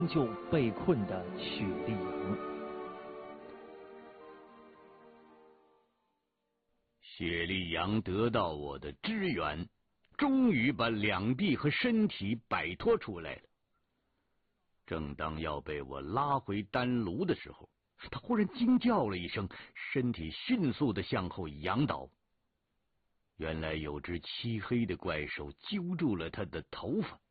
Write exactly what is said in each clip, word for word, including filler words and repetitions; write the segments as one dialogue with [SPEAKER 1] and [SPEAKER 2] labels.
[SPEAKER 1] 救被困的雪莉杨。
[SPEAKER 2] 雪莉杨得到我的支援，终于把两臂和身体摆脱出来了。正当要被我拉回丹炉的时候，他忽然惊叫了一声，身体迅速的向后仰倒。原来有只漆黑的怪手揪住了他的头发。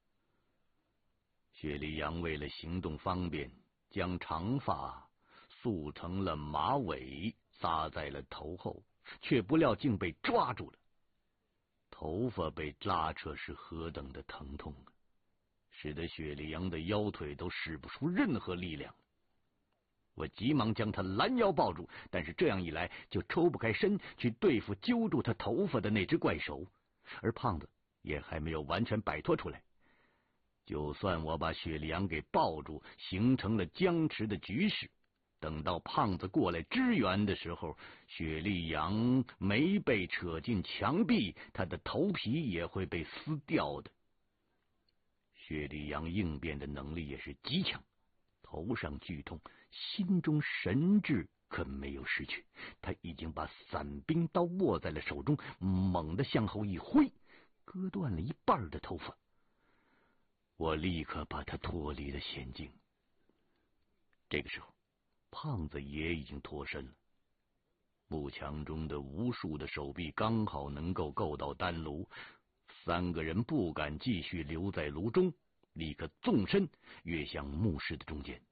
[SPEAKER 2] 雪莉杨为了行动方便，将长发束成了马尾，扎在了头后，却不料竟被抓住了。头发被拉扯是何等的疼痛啊，使得雪莉杨的腰腿都使不出任何力量。我急忙将他拦腰抱住，但是这样一来就抽不开身去对付揪住他头发的那只怪手，而胖子也还没有完全摆脱出来。就算我把雪莉杨给抱住，形成了僵持的局势，等到胖子过来支援的时候，雪莉杨没被扯进墙壁，他的头皮也会被撕掉的。雪莉杨应变的能力也是极强，头上剧痛，心中神智可没有失去，他已经把伞兵刀握在了手中，猛地向后一挥，割断了一半的头发。我立刻把他脱离了险境。这个时候，胖子也已经脱身了，幕墙中的无数的手臂刚好能够够到丹炉，三个人不敢继续留在炉中，立刻纵身跃向墓室的中间。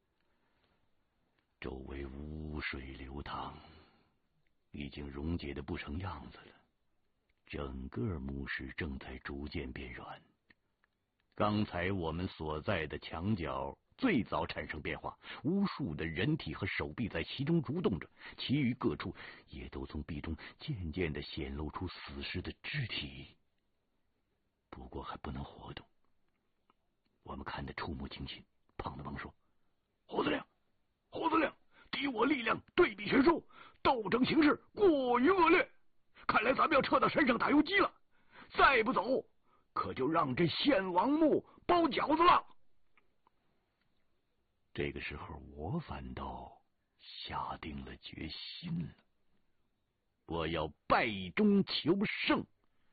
[SPEAKER 2] 周围污水流淌，已经溶解的不成样子了，整个墓室正在逐渐变软。刚才我们所在的墙角最早产生变化，无数的人体和手臂在其中蠕动着，其余各处也都从壁中渐渐的显露出死尸的肢体，不过还不能活动。我们看得触目惊心。胖子忙说：“胡子亮，胡子亮，敌我力量对比悬殊，斗争形势过于恶劣，看来咱们要撤到山上打游击了，再不走可就让这献王墓包饺子了。”这个时候我反倒下定了决心了，我要败中求胜，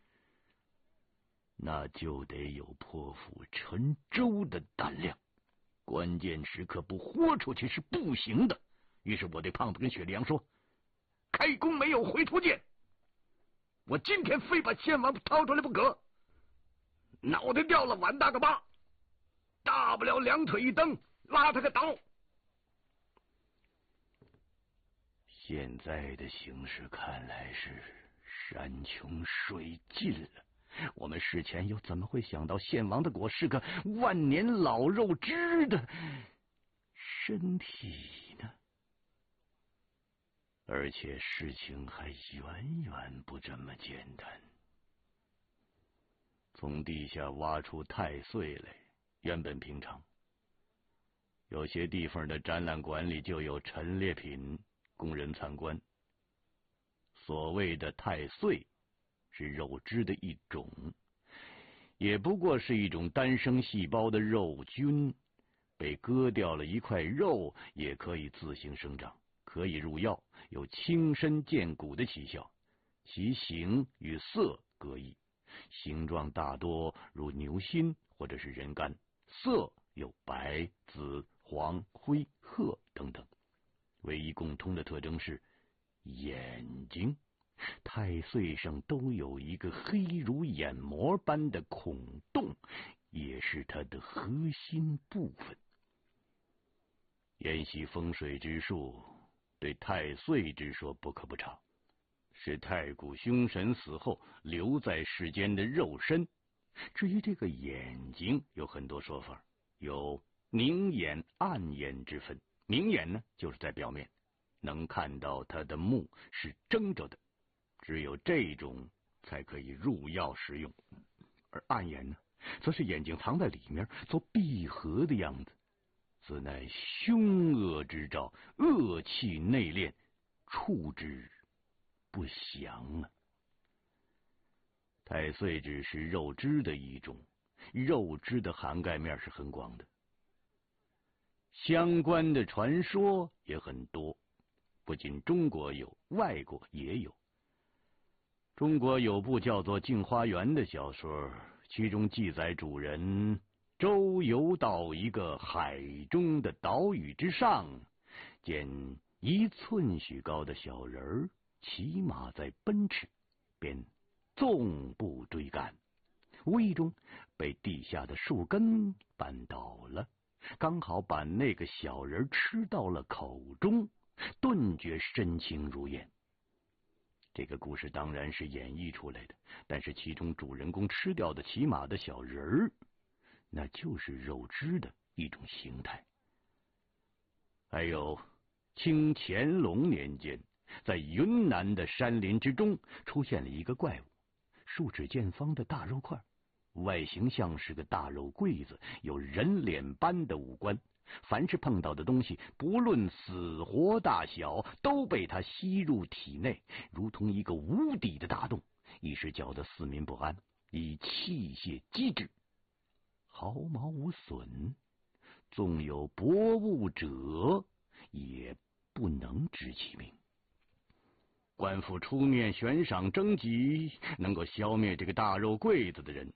[SPEAKER 2] 那就得有破釜沉舟的胆量，关键时刻不豁出去是不行的。于是我对胖子跟雪莉杨说：“开弓没有回头箭，我今天非把献王掏出来不可，脑袋掉了碗大个疤，大不了两腿一蹬拉他个倒。”现在的形势看来是山穷水尽了，我们事前又怎么会想到献王的果是个万年老肉汁的身体呢？而且事情还远远不这么简单。从地下挖出太岁来原本平常，有些地方的展览馆里就有陈列品供人参观。所谓的太岁是肉汁的一种，也不过是一种单生细胞的肉菌，被割掉了一块肉也可以自行生长，可以入药，有轻身健骨的奇效。其形与色各异，形状大多如牛心或者是人肝，色有白、紫、黄、灰、褐等等。唯一共通的特征是眼睛，太岁上都有一个黑如眼膜般的孔洞，也是它的核心部分。沿袭风水之术，对太岁之说不可不查，是太古凶神死后留在世间的肉身。至于这个眼睛，有很多说法，有明眼暗眼之分。明眼呢，就是在表面，能看到它的目是睁着的，只有这种才可以入药食用。而暗眼呢，则是眼睛藏在里面，做闭合的样子，此乃凶恶之兆，恶气内敛，触之不祥啊。太岁只是肉汁的一种，肉汁的涵盖面是很广的， 相关的传说也很多，不仅中国有，外国也有。中国有部叫做《镜花缘》的小说，其中记载主人周游到一个海中的岛屿之上，见一寸许高的小人儿骑马在奔驰，便纵步追赶，无意中被地下的树根绊倒了，刚好把那个小人吃到了口中，顿觉身轻如燕。这个故事当然是演绎出来的，但是其中主人公吃掉的骑马的小人儿，那就是肉汁的一种形态。还有清乾隆年间，在云南的山林之中出现了一个怪物，数指见方的大肉块，外形像是个大肉桂子，有人脸般的五官，凡是碰到的东西，不论死活大小，都被它吸入体内，如同一个无底的大洞，一时搅得四民不安，以器械击之，毫毛无损，纵有薄物者，也不能知其名。官府出面悬赏征集能够消灭这个大肉桂子的人，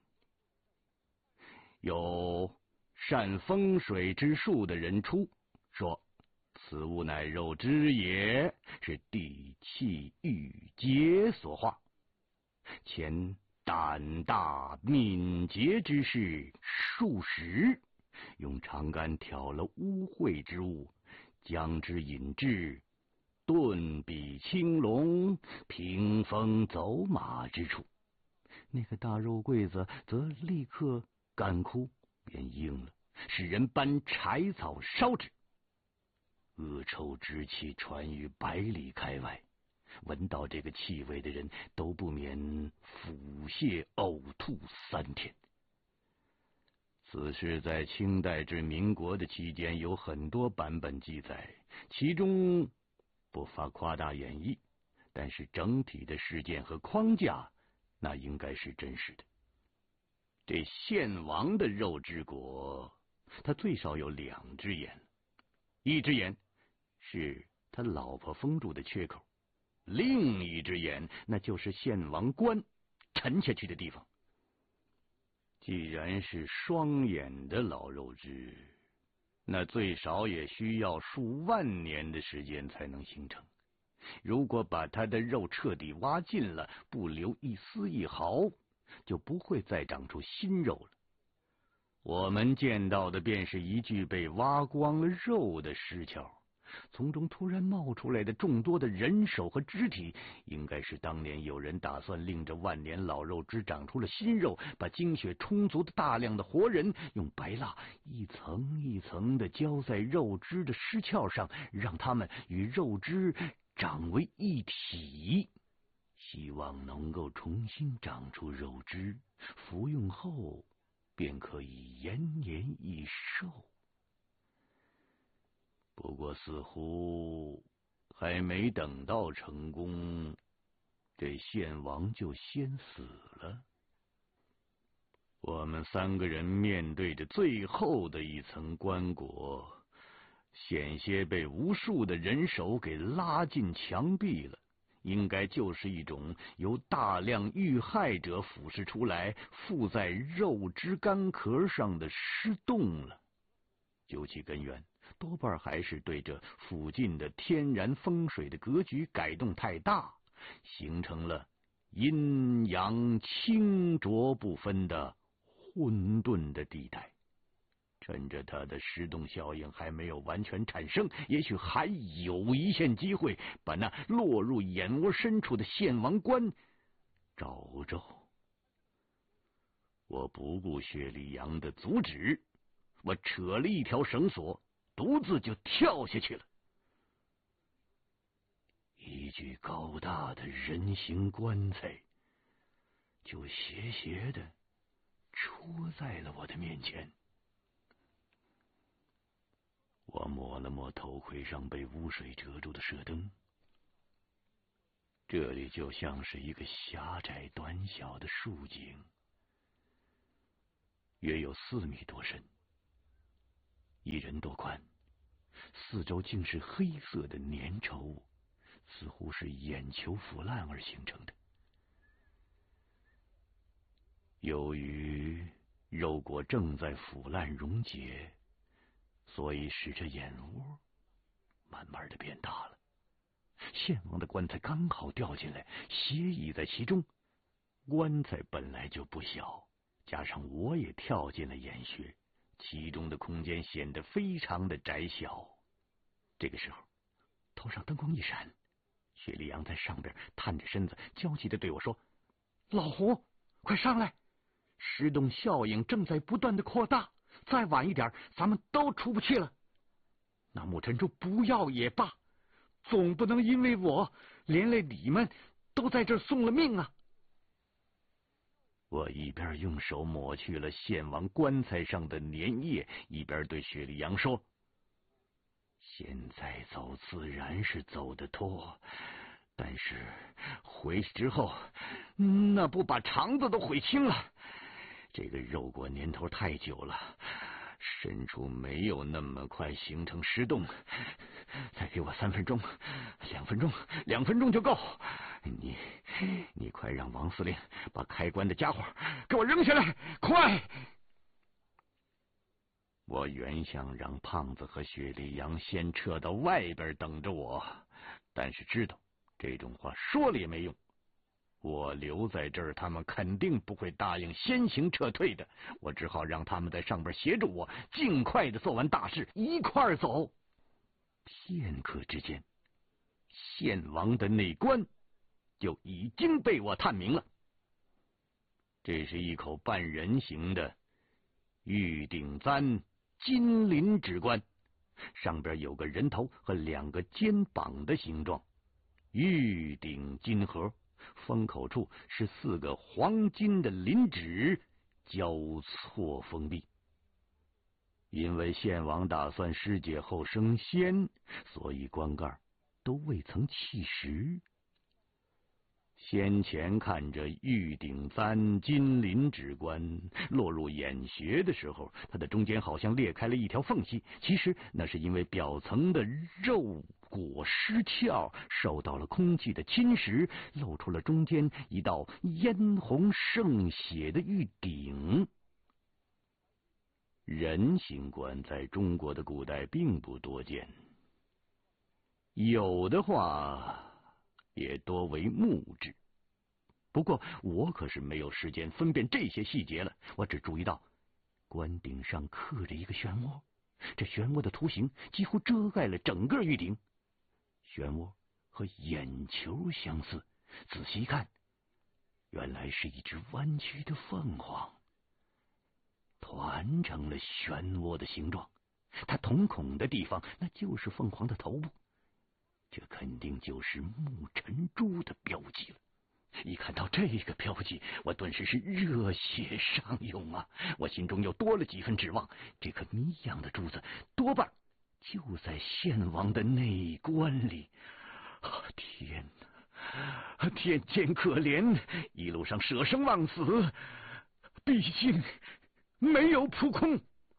[SPEAKER 2] 有善风水之术的人出，说此物乃肉汁也，是地气郁结所化，前胆大敏捷之士数十，用长杆挑了污秽之物，将之引至顿比青龙屏风走马之处，那个大肉桂子则立刻干枯变硬了，使人搬柴草烧之，恶臭之气传于百里开外，闻到这个气味的人都不免腹泻呕吐三天。此事在清代至民国的期间有很多版本记载，其中不乏夸大演绎，但是整体的事件和框架那应该是真实的。这献王的肉之国，他最少有两只眼，一只眼是他老婆封住的缺口，另一只眼那就是献王棺沉下去的地方。既然是双眼的老肉汁，那最少也需要数万年的时间才能形成。如果把它的肉彻底挖尽了，不留一丝一毫，就不会再长出新肉了。我们见到的便是一具被挖光了肉的尸壳，从中突然冒出来的众多的人手和肢体，应该是当年有人打算令这万年老肉汁长出了新肉，把精血充足的大量的活人用白蜡一层一层的浇在肉汁的尸壳上，让它们与肉汁长为一体，希望能够重新长出肉汁，服用后便可以延年益寿。不过似乎还没等到成功，这献王就先死了。我们三个人面对着最后的一层棺椁，险些被无数的人手给拉进墙壁了，应该就是一种由大量遇害者腐蚀出来附在肉汁干壳上的尸洞了。究其根源，多半还是对这附近的天然风水的格局改动太大，形成了阴阳清浊不分的混沌的地带。趁着它的失动效应还没有完全产生，也许还有一线机会把那落入眼窝深处的献王棺找着。我不顾薛礼阳的阻止，我扯了一条绳索，独自就跳下去了。一具高大的人形棺材就斜斜的戳在了我的面前。我摸了摸头盔上被污水遮住的射灯，这里就像是一个狭窄短小的竖井，约有四米多深，一人多宽， 四周竟是黑色的粘稠物，似乎是眼球腐烂而形成的。由于肉果正在腐烂溶解，所以使这眼窝慢慢的变大了。献王的棺材刚好掉进来，斜倚在其中。棺材本来就不小，加上我也跳进了眼穴，其中的空间显得非常的窄小。这个时候，头上灯光一闪，雪莉杨在上边探着身子，焦急的对我说：“老胡，快上来！失洞效应正在不断的扩大，再晚一点，咱们都出不去了。那木尘珠不要也罢，总不能因为我连累你们都在这送了命啊！”我一边用手抹去了献王棺材上的粘液，一边对雪莉杨说：“现在走自然是走得脱，但是回去之后，那不把肠子都悔青了？这个肉果年头太久了，渗出没有那么快形成尸洞。再给我三分钟，两分钟，两分钟就够。你，你快让王司令把开棺的家伙给我扔下来，快！”我原想让胖子和雪莉杨先撤到外边等着我，但是知道这种话说了也没用。我留在这儿，他们肯定不会答应先行撤退的。我只好让他们在上边协助我，尽快的做完大事，一块儿走。片刻之间，献王的内棺就已经被我探明了。这是一口半人形的玉顶簪金鳞纸棺，上边有个人头和两个肩膀的形状，玉顶金盒，封口处是四个黄金的鳞指交错封闭。因为献王打算尸解后升仙，所以棺盖都未曾砌实。先前看着玉顶簪金鳞指棺落入眼穴的时候，它的中间好像裂开了一条缝隙，其实那是因为表层的肉果尸壳受到了空气的侵蚀，露出了中间一道嫣红胜血的玉顶。人形棺在中国的古代并不多见，有的话也多为木质。不过我可是没有时间分辨这些细节了，我只注意到棺顶上刻着一个漩涡，这漩涡的图形几乎遮盖了整个玉顶。漩涡和眼球相似，仔细一看，原来是一只弯曲的凤凰，团成了漩涡的形状。它瞳孔的地方，那就是凤凰的头部。这肯定就是木尘珠的标记了。一看到这个标记，我顿时是热血上涌啊！我心中又多了几分指望，这颗谜样的珠子多半就在献王的内棺里。啊，天哪！天见可怜，一路上舍生忘死，毕竟没有扑空。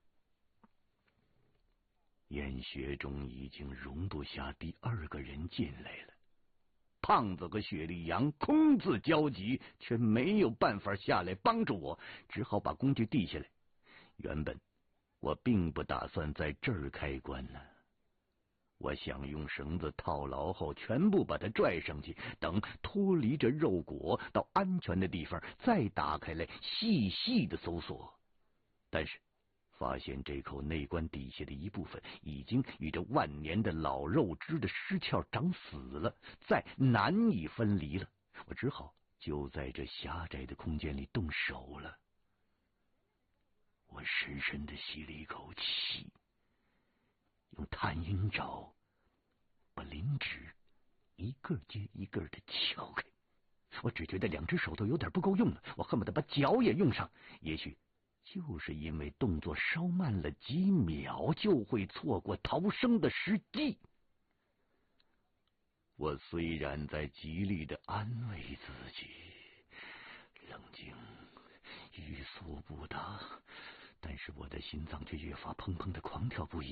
[SPEAKER 2] 眼穴中已经容不下第二个人进来了。胖子和雪莉杨空自焦急，却没有办法下来帮助我，只好把工具递下来。原本我并不打算在这儿开棺呢，我想用绳子套牢后全部把它拽上去，等脱离这肉果到安全的地方再打开来细细的搜索。但是发现这口内棺底下的一部分已经与这万年的老肉汁的尸壳长死了，再难以分离了。我只好就在这狭窄的空间里动手了。我深深的吸了一口气，用探阴爪把鳞指一个接一个的敲开。我只觉得两只手都有点不够用了，我恨不得把脚也用上。也许就是因为动作稍慢了几秒，就会错过逃生的时机。我虽然在极力的安慰自己，冷静，欲速不达，但是我的心脏却越发砰砰的狂跳不已。